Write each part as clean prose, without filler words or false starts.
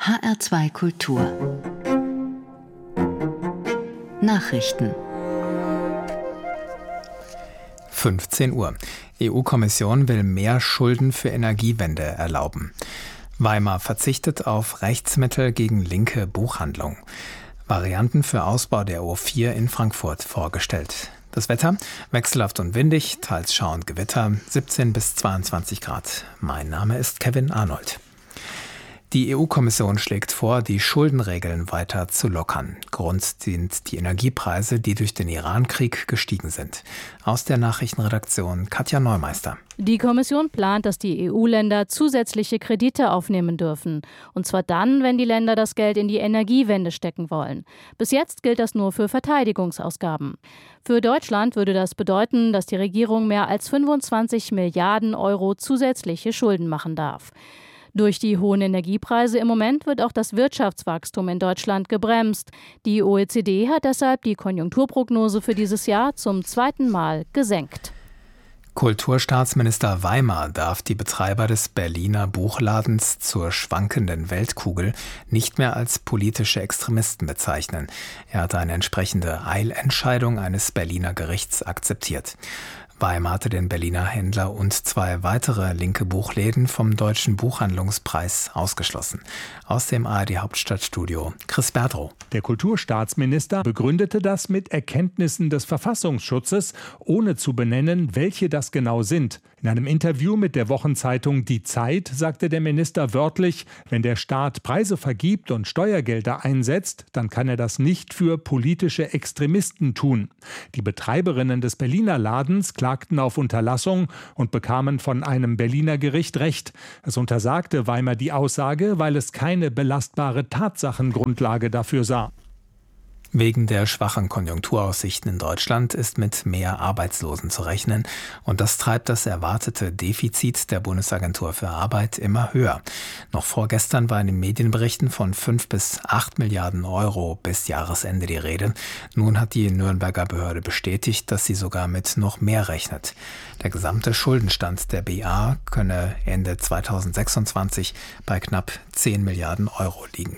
HR2 Kultur Nachrichten 15 Uhr. EU-Kommission will mehr Schulden für Energiewende erlauben. Weimar verzichtet auf Rechtsmittel gegen linke Buchhandlung. Varianten für Ausbau der O4 in Frankfurt vorgestellt. Das Wetter wechselhaft und windig, teils Schauer und Gewitter, 17 bis 22 Grad. Mein Name ist Kevin Arnold. Die EU-Kommission schlägt vor, die Schuldenregeln weiter zu lockern. Grund sind die Energiepreise, die durch den Iran-Krieg gestiegen sind. Aus der Nachrichtenredaktion Katja Neumeister. Die Kommission plant, dass die EU-Länder zusätzliche Kredite aufnehmen dürfen. Und zwar dann, wenn die Länder das Geld in die Energiewende stecken wollen. Bis jetzt gilt das nur für Verteidigungsausgaben. Für Deutschland würde das bedeuten, dass die Regierung mehr als 25 Milliarden Euro zusätzliche Schulden machen darf. Durch die hohen Energiepreise im Moment wird auch das Wirtschaftswachstum in Deutschland gebremst. Die OECD hat deshalb die Konjunkturprognose für dieses Jahr zum zweiten Mal gesenkt. Kulturstaatsminister Weimar darf die Betreiber des Berliner Buchladens zur schwankenden Weltkugel nicht mehr als politische Extremisten bezeichnen. Er hatte eine entsprechende Eilentscheidung eines Berliner Gerichts akzeptiert. Weimar hatte den Berliner Händler und 2 weitere linke Buchläden vom Deutschen Buchhandlungspreis ausgeschlossen. Aus dem ARD-Hauptstadtstudio Chris Bertrow. Der Kulturstaatsminister begründete das mit Erkenntnissen des Verfassungsschutzes, ohne zu benennen, welche das genau sind. In einem Interview mit der Wochenzeitung Die Zeit sagte der Minister wörtlich, wenn der Staat Preise vergibt und Steuergelder einsetzt, dann kann er das nicht für politische Extremisten tun. Die Betreiberinnen des Berliner Ladens klagten auf Unterlassung und bekamen von einem Berliner Gericht Recht. Es untersagte Weimar die Aussage, weil es keine belastbare Tatsachengrundlage dafür sah. Wegen der schwachen Konjunkturaussichten in Deutschland ist mit mehr Arbeitslosen zu rechnen und das treibt das erwartete Defizit der Bundesagentur für Arbeit immer höher. Noch vorgestern war in den Medienberichten von 5 bis 8 Milliarden Euro bis Jahresende die Rede. Nun hat die Nürnberger Behörde bestätigt, dass sie sogar mit noch mehr rechnet. Der gesamte Schuldenstand der BA könne Ende 2026 bei knapp 10 Milliarden Euro liegen.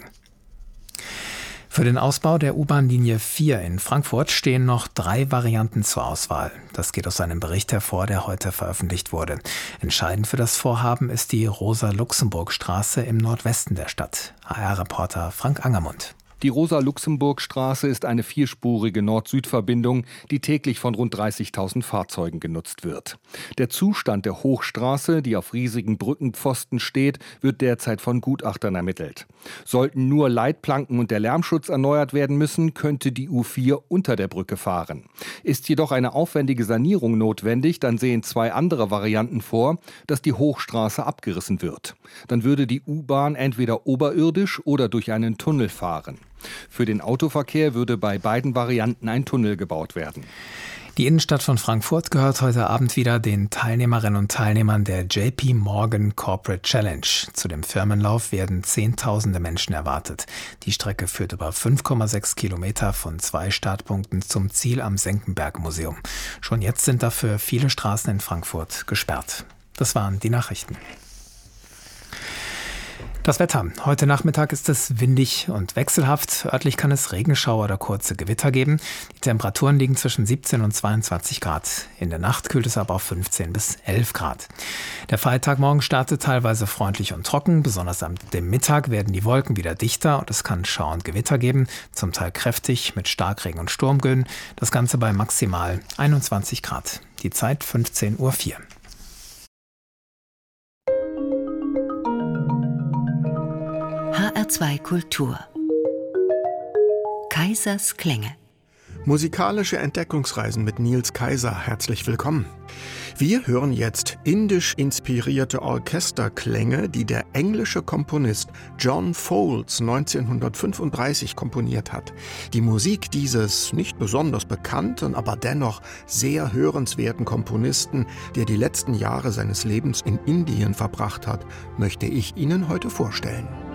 Für den Ausbau der U-Bahn-Linie 4 in Frankfurt stehen noch 3 Varianten zur Auswahl. Das geht aus einem Bericht hervor, der heute veröffentlicht wurde. Entscheidend für das Vorhaben ist die Rosa-Luxemburg-Straße im Nordwesten der Stadt. HR-Reporter Frank Angermund. Die Rosa-Luxemburg-Straße ist eine 4-spurige Nord-Süd-Verbindung, die täglich von rund 30.000 Fahrzeugen genutzt wird. Der Zustand der Hochstraße, die auf riesigen Brückenpfosten steht, wird derzeit von Gutachtern ermittelt. Sollten nur Leitplanken und der Lärmschutz erneuert werden müssen, könnte die U4 unter der Brücke fahren. Ist jedoch eine aufwendige Sanierung notwendig, dann sehen 2 andere Varianten vor, dass die Hochstraße abgerissen wird. Dann würde die U-Bahn entweder oberirdisch oder durch einen Tunnel fahren. Für den Autoverkehr würde bei beiden Varianten ein Tunnel gebaut werden. Die Innenstadt von Frankfurt gehört heute Abend wieder den Teilnehmerinnen und Teilnehmern der JP Morgan Corporate Challenge. Zu dem Firmenlauf werden Zehntausende Menschen erwartet. Die Strecke führt über 5,6 Kilometer von 2 Startpunkten zum Ziel am Senckenberg-Museum. Schon jetzt sind dafür viele Straßen in Frankfurt gesperrt. Das waren die Nachrichten. Das Wetter. Heute Nachmittag ist es windig und wechselhaft. Örtlich kann es Regenschauer oder kurze Gewitter geben. Die Temperaturen liegen zwischen 17 und 22 Grad. In der Nacht kühlt es aber auf 15 bis 11 Grad. Der Freitag morgen startet teilweise freundlich und trocken. Besonders am Mittag werden die Wolken wieder dichter und es kann Schauer und Gewitter geben. Zum Teil kräftig mit Starkregen und Sturmböen. Das Ganze bei maximal 21 Grad. Die Zeit 15:04 Uhr. HR2 Kultur Kaisers Klänge. Musikalische Entdeckungsreisen mit Niels Kaiser. Herzlich willkommen. Wir hören jetzt indisch inspirierte Orchesterklänge, die der englische Komponist John Foulds 1935 komponiert hat. Die Musik dieses nicht besonders bekannten, aber dennoch sehr hörenswerten Komponisten, der die letzten Jahre seines Lebens in Indien verbracht hat, möchte ich Ihnen heute vorstellen.